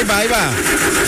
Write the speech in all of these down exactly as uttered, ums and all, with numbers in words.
va, ahí va.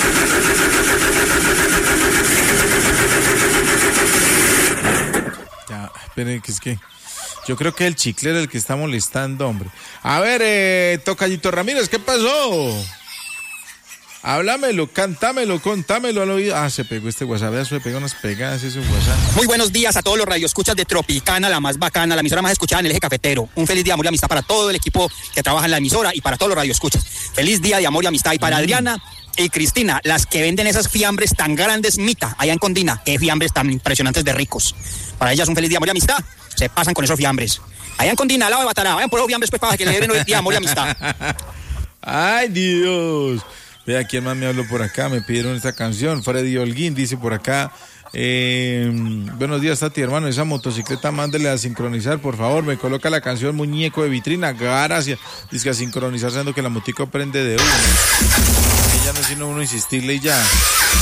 Ya, esperen, que es que yo creo que el chicle era el que está molestando, hombre. A ver, eh, Tocayito Ramírez, ¿qué pasó? Háblamelo, cántamelo, contámelo al oído. Ah, se pegó este WhatsApp, ya se pegó unas pegadas ese WhatsApp. Muy buenos días a todos los radioescuchas de Tropicana, la más bacana, la emisora más escuchada en el eje cafetero. Un feliz día de amor y amistad para todo el equipo que trabaja en la emisora y para todos los radioescuchas. Feliz día de amor y amistad. Y para mm. Adriana y Cristina, las que venden esas fiambres tan grandes, Mita, allá en Condina. Qué fiambres tan impresionantes de ricos. Para ellas un feliz día de amor y amistad. Se pasan con esos fiambres. Allá en Condina, al lado de Batará, vayan por esos fiambres pues para que le den el día de amor y amistad. Ay, Dios. Vea, ¿quién más me habló por acá? Me pidieron esta canción. Freddy Holguín dice por acá. Eh, buenos días, Tati, hermano. Esa motocicleta, mándele a sincronizar, por favor. Me coloca la canción Muñeco de Vitrina. Gracias. Dice que a sincronizar, siendo que la motico prende de uno. Y ya no es sino uno insistirle y ya.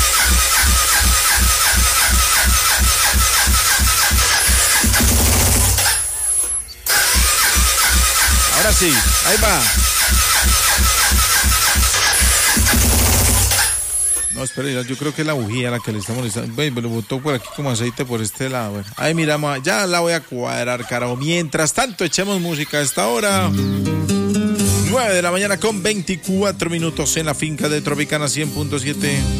Ahora sí, ahí va. No, espera, yo creo que es la bujía la que le está molestando. Ve, me lo botó por aquí como aceite por este lado. Bueno, ahí miramos, ya la voy a cuadrar, carajo. Mientras tanto, echemos música a esta hora. nueve de la mañana con veinticuatro minutos en la finca de Tropicana cien punto siete.